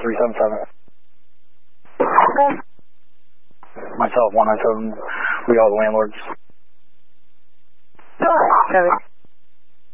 377. Okay. Myself, 197. We all the landlords. Go ahead, Chevy.